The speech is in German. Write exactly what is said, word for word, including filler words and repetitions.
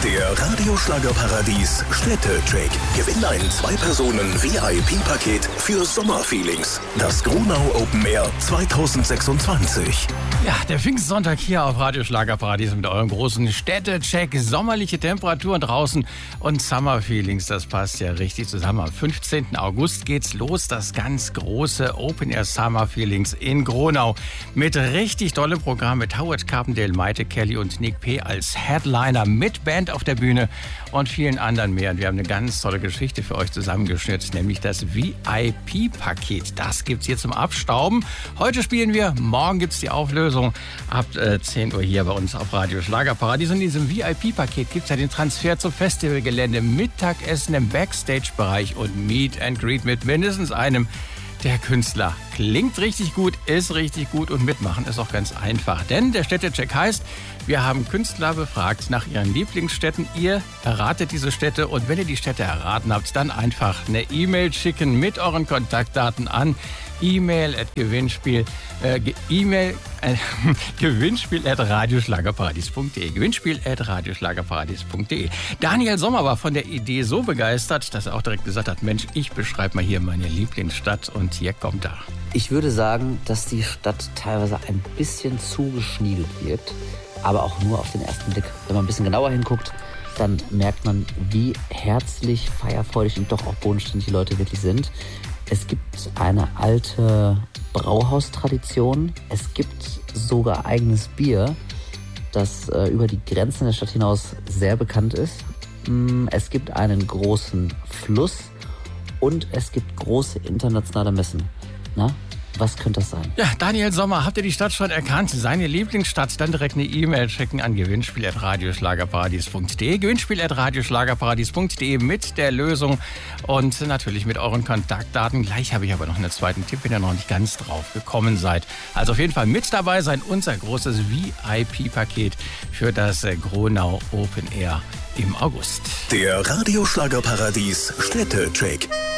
Der Radioschlagerparadies Städtecheck. Gewinn ein Zwei-Personen-V I P-Paket für Sommerfeelings. Das Gronau Open Air zwanzig sechsundzwanzig. Ja, der Pfingstsonntag hier auf Radioschlagerparadies mit eurem großen Städtecheck. Sommerliche Temperaturen draußen und Summerfeelings, das passt ja richtig zusammen. Am fünfzehnten August geht's los, das ganz große Open Air Summerfeelings in Gronau. Mit richtig tollem Programm mit Howard Carpendale, Maite Kelly und Nick P. als Headliner, mit Band auf der Bühne und vielen anderen mehr. Und wir haben eine ganz tolle Geschichte für euch zusammengeschnitten, nämlich das V I P-Paket. Das gibt's hier zum Abstauben. Heute spielen wir, morgen gibt's die Auflösung ab äh, zehn Uhr hier bei uns auf Radio Schlagerparadies. Und in diesem V I P-Paket gibt's ja den Transfer zum Festivalgelände, Mittagessen im Backstage-Bereich und Meet and Greet mit mindestens einem der Künstler. Klingt richtig gut, ist richtig gut und mitmachen ist auch ganz einfach. Denn der Städtecheck heißt, wir haben Künstler befragt nach ihren Lieblingsstädten. Ihr erratet diese Städte und wenn ihr die Städte erraten habt, dann einfach eine E-Mail schicken mit euren Kontaktdaten an E-Mail at Gewinnspiel, äh, E-Mail, äh, Gewinnspiel at radioschlagerparadies punkt de. Gewinnspiel at radioschlagerparadies punkt de. Daniel Sommer war von der Idee so begeistert, dass er auch direkt gesagt hat, Mensch, ich beschreibe mal hier meine Lieblingsstadt und hier kommt er. Ich würde sagen, dass die Stadt teilweise ein bisschen zugeschniedelt wirkt, aber auch nur auf den ersten Blick. Wenn man ein bisschen genauer hinguckt, dann merkt man, wie herzlich, feierfreudig und doch auch bodenständig die Leute wirklich sind. Es gibt eine alte Brauhaustradition. Es gibt sogar eigenes Bier, das äh, über die Grenzen der Stadt hinaus sehr bekannt ist. Es gibt einen großen Fluss und es gibt große internationale Messen. Na, was könnte das sein? Ja, Daniel Sommer, habt ihr die Stadt schon erkannt? Seine Lieblingsstadt? Dann direkt eine E-Mail schicken an gewinnspiel at radioschlagerparadies punkt de. Gewinnspiel at radioschlagerparadies punkt de mit der Lösung und natürlich mit euren Kontaktdaten. Gleich habe ich aber noch einen zweiten Tipp, wenn ihr noch nicht ganz drauf gekommen seid. Also auf jeden Fall mit dabei sein, unser großes V I P-Paket für das Gronau Open Air im August. Der Radioschlagerparadies Städtecheck.